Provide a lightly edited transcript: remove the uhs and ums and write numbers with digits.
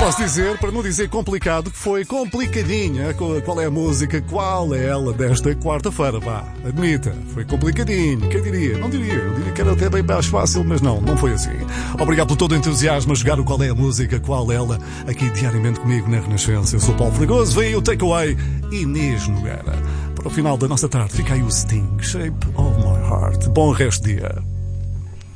posso dizer, para não dizer complicado, que foi complicadinha. Qual é a música, qual é ela desta quarta-feira? Vá, admita, foi complicadinho. Quem diria? Não diria. Eu diria que era até bem mais fácil, mas não foi assim. Obrigado por todo o entusiasmo a jogar o Qual é a Música, qual ela, aqui diariamente comigo na Renascença. Eu sou Paulo Fregoso, vem o Takeaway, Inês Nogueira. Para o final da nossa tarde, fica aí o Sting, Shape of My Heart. Bom resto de dia.